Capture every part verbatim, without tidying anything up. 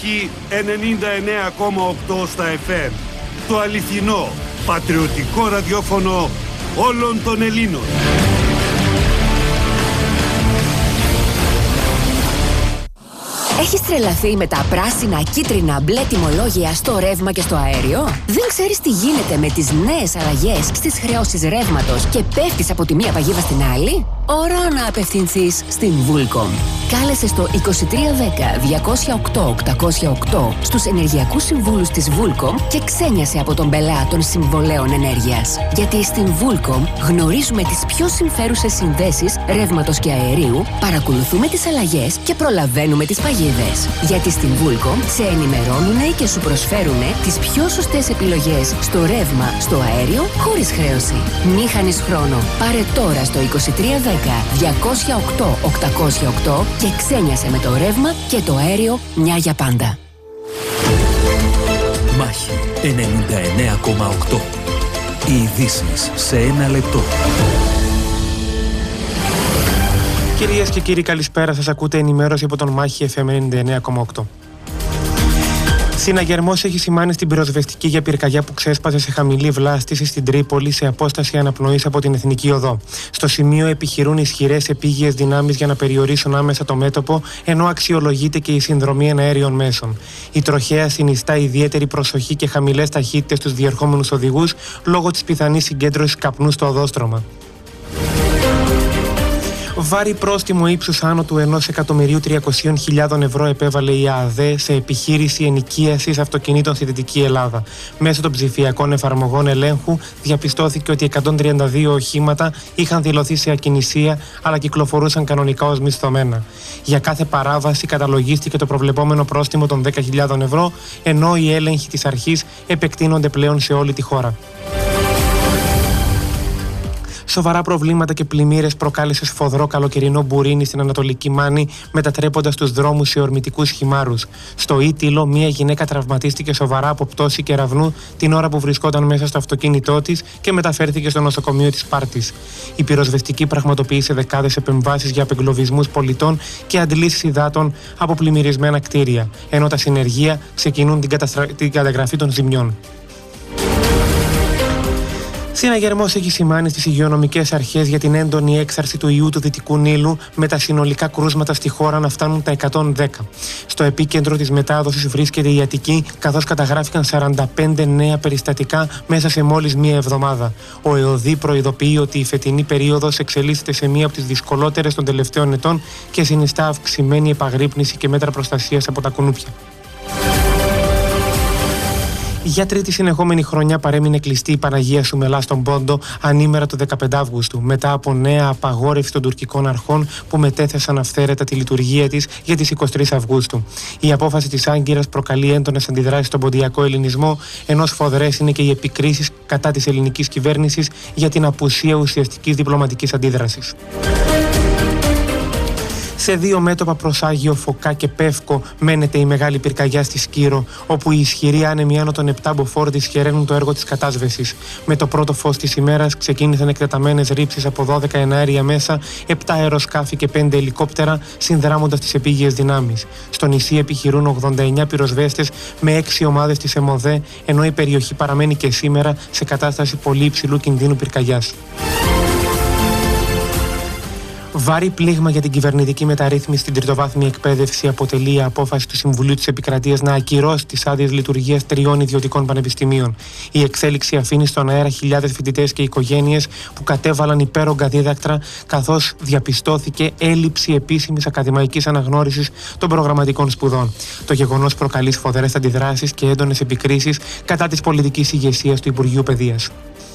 Μάχη ενενήντα εννέα κόμμα οκτώ στα εφ εμ. Το αληθινό, πατριωτικό ραδιόφωνο όλων των Ελλήνων. Έχεις τρελαθεί με τα πράσινα, κίτρινα, μπλε τιμολόγια στο ρεύμα και στο αέριο? Δεν ξέρεις τι γίνεται με τις νέες αλλαγές στις χρεώσεις ρεύματος και πέφτεις από τη μία παγίδα στην άλλη? Ώρα να απευθυνθείς στην Vulcom. Κάλεσε στο είκοσι τρία δέκα διακόσια οκτώ οκτακόσια οκτώ στους ενεργειακούς συμβούλους της Vulcom και ξένιασε από τον πελά των συμβολέων ενέργειας. Γιατί στην Vulcom γνωρίζουμε τις πιο συμφέρουσες συνδέσεις ρεύματος και αερίου, παρακολουθούμε τις αλλαγές και προλαβαίνουμε τις παγίδες. Γιατί στην Vulcom σε ενημερώνουν και σου προσφέρουν τις πιο σωστές επιλογές στο ρεύμα, στο αέριο, χωρίς χρέωση. Μη χάνεις χρόνο. Πάρε τώρα στο είκοσι τρία δέκα διακόσια οκτώ οκτακόσια οκτώ και ξένιασε με το ρεύμα και το αέριο μια για πάντα. Μάχη ενενήντα εννέα κόμμα οκτώ. Οι ειδήσεις σε ένα λεπτό. Κυρίες και κύριοι, καλησπέρα σας. Ακούτε ενημέρωση από τον Μάχη εφ εμ ενενήντα εννέα κόμμα οκτώ. Συναγερμός έχει σημάνει στην πυροσβεστική για πυρκαγιά που ξέσπασε σε χαμηλή βλάστηση στην Τρίπολη σε απόσταση αναπνοής από την Εθνική Οδό. Στο σημείο επιχειρούν ισχυρές επίγειες δυνάμεις για να περιορίσουν άμεσα το μέτωπο, ενώ αξιολογείται και η συνδρομή εναέριων μέσων. Η τροχέα συνιστά ιδιαίτερη προσοχή και χαμηλές ταχύτητες στους διερχόμενους οδηγούς λόγω της πιθανής συγκέντρωσης καπνού στο οδόστρωμα. Βάρη πρόστιμο ύψους άνω του ενός εκατομμυρίου τριακοσίων χιλιάδων ευρώ επέβαλε η ΑΔΕ σε επιχείρηση ενοικίασης αυτοκινήτων στη Δυτική Ελλάδα. Μέσω των ψηφιακών εφαρμογών ελέγχου διαπιστώθηκε ότι εκατόν τριάντα δύο οχήματα είχαν δηλωθεί σε ακινησία αλλά κυκλοφορούσαν κανονικά ως μισθωμένα. Για κάθε παράβαση καταλογίστηκε το προβλεπόμενο πρόστιμο των δέκα χιλιάδων ευρώ, ενώ οι έλεγχοι της αρχής επεκτείνονται πλέον σε όλη τη χώρα. Σοβαρά προβλήματα και πλημμύρες προκάλεσε σφοδρό καλοκαιρινό μπουρίνι στην Ανατολική Μάνη, μετατρέποντας τους δρόμους σε ορμητικούς χυμάρους. Στο Ήτυλο, μία γυναίκα τραυματίστηκε σοβαρά από πτώση κεραυνού την ώρα που βρισκόταν μέσα στο αυτοκίνητό της και μεταφέρθηκε στο νοσοκομείο της Σπάρτης. Η πυροσβεστική πραγματοποίησε δεκάδες επεμβάσεις για απεγκλωβισμούς πολιτών και αντλήσεις υδάτων από πλημμυρισμένα κτίρια, ενώ τα συνεργεία ξεκινούν την, καταστρα... την καταγραφή των ζημιών. Συναγερμός έχει σημάνει στις υγειονομικές αρχές για την έντονη έξαρση του ιού του Δυτικού Νείλου, με τα συνολικά κρούσματα στη χώρα να φτάνουν τα εκατόν δέκα. Στο επίκεντρο της μετάδοσης βρίσκεται η Αττική, καθώς καταγράφηκαν σαράντα πέντε νέα περιστατικά μέσα σε μόλις μία εβδομάδα. Ο ΕΟΔΗ προειδοποιεί ότι η φετινή περίοδος εξελίσσεται σε μία από τις δυσκολότερες των τελευταίων ετών και συνιστά αυξημένη επαγρύπνηση και μέτρα προστασίας από τα κουνούπια. Για τρίτη συνεχόμενη χρονιά παρέμεινε κλειστή η Παναγία Σουμελά στον Πόντο ανήμερα του δεκαπέντε Αυγούστου, μετά από νέα απαγόρευση των τουρκικών αρχών που μετέθεσαν αυθαίρετα τη λειτουργία της για τις εικοστή τρίτη Αυγούστου. Η απόφαση της Άγκυρας προκαλεί έντονες αντιδράσεις στον ποντιακό ελληνισμό, ενώ σφοδρές είναι και οι επικρίσεις κατά της ελληνικής κυβέρνησης για την απουσία ουσιαστικής διπλωματικής αντίδρασης. Σε δύο μέτωπα προς Άγιο Φωκά και Πεύκο μένεται η μεγάλη πυρκαγιά στη Σκύρο, όπου οι ισχυροί άνεμοι άνω των επτά μποφόρ δυσχεραίνουν το έργο της κατάσβεσης. Με το πρώτο φως της ημέρας ξεκίνησαν εκτεταμένες ρήψεις από δώδεκα εναέρια μέσα, επτά αεροσκάφη και πέντε ελικόπτερα, συνδράμοντας τις επίγειες δυνάμεις. Στο νησί επιχειρούν ογδόντα εννέα πυροσβέστες με έξι ομάδες της ΕΜΟΔΕ, ενώ η περιοχή παραμένει και σήμερα σε κατάσταση πολύ υψηλού κινδύνου πυρκαγιάς. Βαρύ πλήγμα για την κυβερνητική μεταρρύθμιση στην τριτοβάθμια εκπαίδευση αποτελεί η απόφαση του Συμβουλίου της Επικρατείας να ακυρώσει τις άδειες λειτουργίας τριών ιδιωτικών πανεπιστημίων. Η εξέλιξη αφήνει στον αέρα χιλιάδες φοιτητές και οικογένειες που κατέβαλαν υπέρογκα δίδακτρα, καθώς διαπιστώθηκε έλλειψη επίσημης ακαδημαϊκής αναγνώρισης των προγραμματικών σπουδών. Το γεγονός προκαλεί σφοδρές αντιδράσεις και έντονες επικρίσεις κατά της πολιτικής ηγεσίας του Υπουργείου Παιδείας.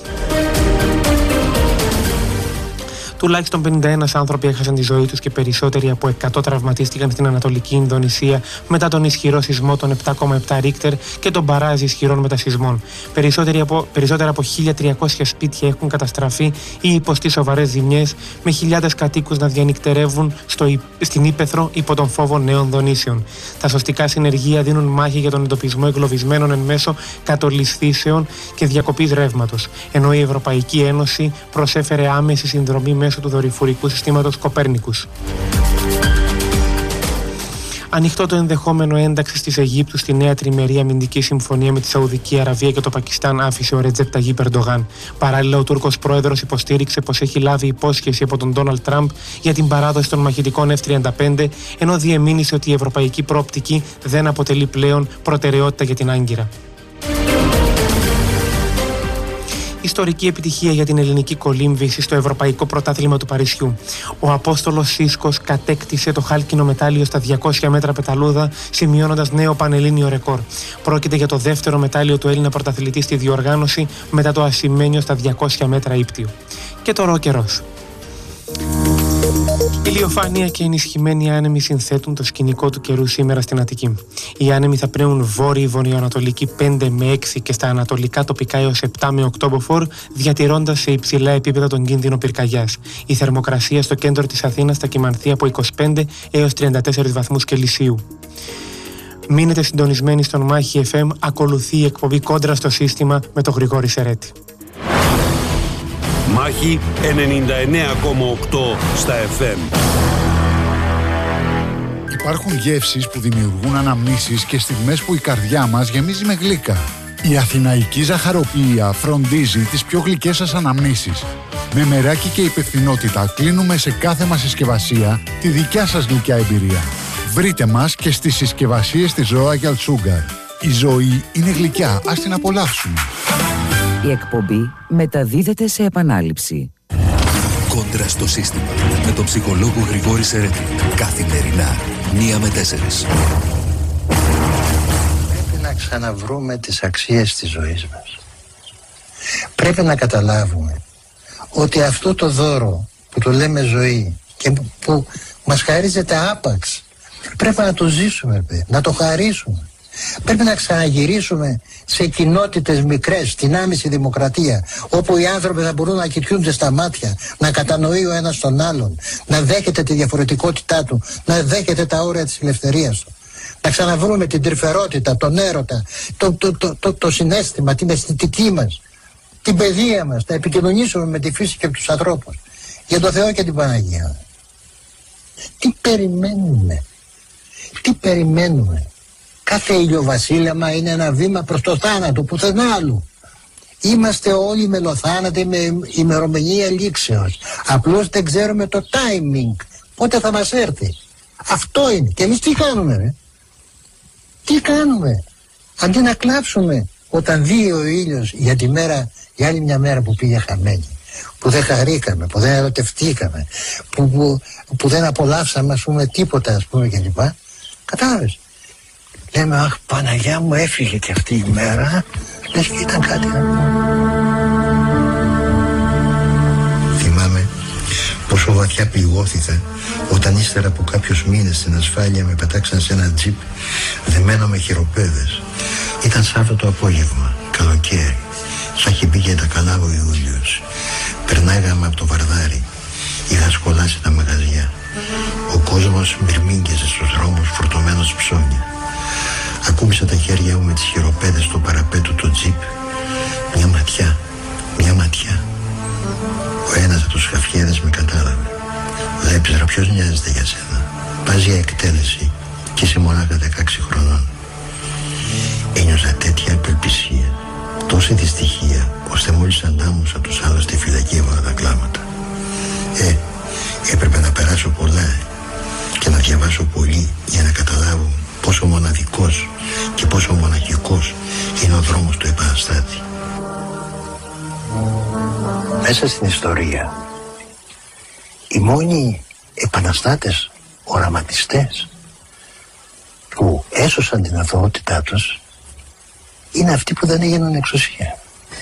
Τουλάχιστον πενήντα ένα άνθρωποι έχασαν τη ζωή τους και περισσότεροι από εκατό τραυματίστηκαν στην Ανατολική Ινδονησία μετά τον ισχυρό σεισμό των επτά κόμμα επτά Ρίκτερ και τον μπαράζ ισχυρών μετασεισμών. Από, περισσότερα από χίλια τριακόσια σπίτια έχουν καταστραφεί ή υποστεί σοβαρές ζημιές, με χιλιάδες κατοίκους να διανυκτερεύουν στο, στην ύπαιθρο υπό τον φόβο νέων δονήσεων. Τα σωστικά συνεργεία δίνουν μάχη για τον εντοπισμό εγκλωβισμένων εν μέσω κατολισθήσεων και διακοπής ρεύματος, ενώ η Ευρωπαϊκή Ένωση προσέφερε άμεση συνδρομή μέσω του δορυφορικού συστήματος Κοπέρνικους. Ανοιχτό το ενδεχόμενο ένταξη της Αιγύπτου στη νέα τριμερή αμυντική συμφωνία με τη Σαουδική Αραβία και το Πακιστάν άφησε ο Ρετζέπ Ταγίπ Ερντογάν. Παράλληλα, ο Τούρκος πρόεδρος υποστήριξε πως έχει λάβει υπόσχεση από τον Ντόναλντ Τραμπ για την παράδοση των μαχητικών εφ τριάντα πέντε, ενώ διεμήνυσε ότι η ευρωπαϊκή προοπτική δεν αποτελεί πλέον προτεραιότητα για την Άγκυρα. Ιστορική επιτυχία για την ελληνική κολύμβηση στο Ευρωπαϊκό Πρωτάθλημα του Παρισιού. Ο Απόστολος Σίσκος κατέκτησε το χάλκινο μετάλλιο στα διακόσια μέτρα πεταλούδα, σημειώνοντας νέο πανελλήνιο ρεκόρ. Πρόκειται για το δεύτερο μετάλλιο του Έλληνα πρωταθλητή στη διοργάνωση, μετά το ασημένιο στα διακόσια μέτρα ύπτιο. Και τώρα ο καιρός. Ηλιοφάνεια και ενισχυμένοι άνεμοι συνθέτουν το σκηνικό του καιρού σήμερα στην Αττική. Οι άνεμοι θα πνέουν βόρειο-βορειοανατολική πέντε με έξι και στα ανατολικά τοπικά έως επτά με οκτώ μποφόρ, διατηρώντας σε υψηλά επίπεδα τον κίνδυνο πυρκαγιάς. Η θερμοκρασία στο κέντρο της Αθήνας θα κυμανθεί από είκοσι πέντε έως τριάντα τέσσερα βαθμούς Κελσίου. Μείνετε συντονισμένοι στον Μάχη εφ εμ, ακολουθεί η εκπομπή Κόντρα στο σύστημα με τον Γρηγόρη Σερέτη. Μάχη ενενήντα εννέα κόμμα οκτώ στα εφ εμ. Υπάρχουν γεύσεις που δημιουργούν αναμνήσεις και στιγμές που η καρδιά μας γεμίζει με γλύκα. Η αθηναϊκή ζαχαροπλοία φροντίζει τις πιο γλυκές σας αναμνήσεις. Με μεράκι και υπευθυνότητα κλείνουμε σε κάθε μας συσκευασία τη δικιά σας γλυκιά εμπειρία. Βρείτε μας και στις συσκευασίες της Royal Sugar. Η ζωή είναι γλυκιά, ας την απολαύσουμε. Η εκπομπή μεταδίδεται σε επανάληψη. Κόντρα στο σύστημα με τον ψυχολόγο Γρηγόρη Σερέτη. Καθημερινά, μία με τέσσερις. Πρέπει να ξαναβρούμε τις αξίες της ζωής μας. Πρέπει να καταλάβουμε ότι αυτό το δώρο που το λέμε ζωή και που μας χαρίζεται άπαξ, πρέπει να το ζήσουμε, να το χαρίσουμε. Πρέπει να ξαναγυρίσουμε σε κοινότητες μικρές, στην άμεση δημοκρατία, όπου οι άνθρωποι θα μπορούν να κοιτούνται στα μάτια, να κατανοεί ο ένας τον άλλον, να δέχεται τη διαφορετικότητά του, να δέχεται τα όρια της ελευθερίας του. Να ξαναβρούμε την τρυφερότητα, τον έρωτα, το, το, το, το, το συναίσθημα, την αισθητική μας, την παιδεία μας, να επικοινωνήσουμε με τη φύση και τους ανθρώπους. Για τον Θεό και την Παναγία. Τι περιμένουμε, τι περιμένουμε. Κάθε ηλιοβασίλεμα είναι ένα βήμα προς το θάνατο, πουθενά άλλου. Είμαστε όλοι μελοθάνατοι με ημερομηνία λήξεως. Απλώς δεν ξέρουμε το timing, πότε θα μας έρθει. Αυτό είναι. Και εμείς τι κάνουμε, ρε? Τι κάνουμε? Αντί να κλάψουμε όταν δει ο ήλιος για τη μέρα, για άλλη μια μέρα που πήγε χαμένη, που δεν χαρήκαμε, που δεν ερωτευτήκαμε, που, που, που δεν απολαύσαμε, ας πούμε, τίποτα, ας πούμε, κλπ. Κατάλαβες? Λέμε, αχ, Παναγιά μου, έφυγε και αυτή η μέρα. Λες και ήταν κάτι να πούμε. Θυμάμαι πόσο βαθιά πληγώθηκα όταν ύστερα από κάποιους μήνες στην ασφάλεια με πετάξαν σε ένα τζιπ δεμένο με χειροπέδες. Ήταν Σάββατο απόγευμα, καλοκαίρι. Θα είχε μπει και τα καλά ο Ιούλιος. Περνάγαμε από το Βαρδάρι. Είχα σκολάσει τα μαγαζιά. Ο κόσμος μυρμήγκεζε στους δρόμους φορτωμένος ψώνια. Ακούμπησα τα χέρια μου με τις χειροπέδες στο παραπέτου του τζιπ. Μια ματιά, μια ματιά. Ο ένας από τους χαφιέδες με κατάλαβε. Λέψερα, ποιος νοιάζεται για σένα? Πας για εκτέλεση και είσαι μονάχα δεκαέξι χρονών. Ένιωσα τέτοια απελπισία, τόση δυστυχία, ώστε μόλις αντάμωσα τους άλλους στη φυλακή έβαλα τα κλάματα. Ε, έπρεπε να περάσω πολλά και να διαβάσω πολύ για να καταλάβω πόσο μοναδικός και πόσο μοναχικός είναι ο δρόμος του επαναστάτη. Μέσα στην ιστορία, οι μόνοι επαναστάτες, οραματιστές που έσωσαν την αθωότητά τους είναι αυτοί που δεν έγιναν εξουσία.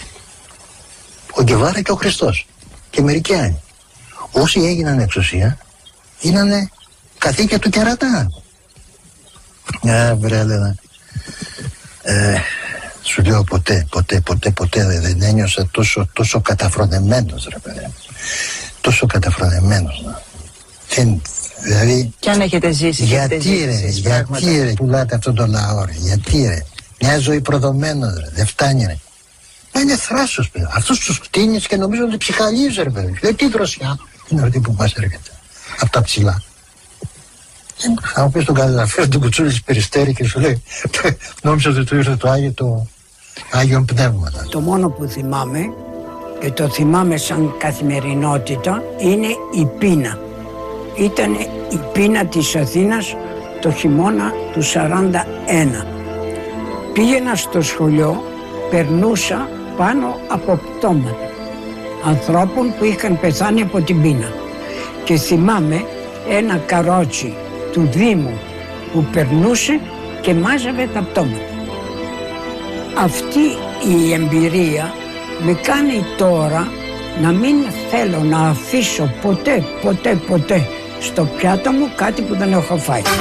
Ο Γκεβάρα και ο Χριστός και μερικοί άλλοι. Όσοι έγιναν εξουσία γίνανε καθήκια του κερατά. Α, βρε, Έλενα. Ε, σου λέω ποτέ, ποτέ, ποτέ, ποτέ δεν ένιωσα τόσο, τόσο καταφρονεμένος, ρε παιδί. Τόσο καταφρονεμένος. Δεν, δηλαδή... Κι αν έχετε ζήσει, γιατί έχετε ζήσει, ρε, ζήσει, γιατί πράγματα. ρε, πουλάτε αυτόν τον λαό, ρε, γιατί ρε. Μια ζωή προδομένος, ρε, δεν φτάνει, ρε. Μα είναι θράσος, παιδί. Αυτούς τους κτίνεις και νομίζω ότι ψυχαλίζει, ρε, παιδί. Δεν τι δροσιά είναι αυτή που μας έρχεται. Από τα ψηλά. Θα μου πει τον καταγραφέα τον Κουτσούλη της Περιστέρη και σου λέει νόμιζα ότι του ήρθε το Άγιο, το Άγιον Πνεύματα. Το μόνο που θυμάμαι και το θυμάμαι σαν καθημερινότητα είναι η πείνα. Ήταν η πείνα της Αθήνας το χειμώνα του σαράντα ένα. Πήγαινα στο σχολείο, περνούσα πάνω από πτώματα ανθρώπων που είχαν πεθάνει από την πείνα. Και θυμάμαι ένα καρότσι του Δήμου που περνούσε και μάζευε τα πτώματα. Αυτή η εμπειρία με κάνει τώρα να μην θέλω να αφήσω ποτέ, ποτέ, ποτέ στο πιάτο μου κάτι που δεν έχω φάει.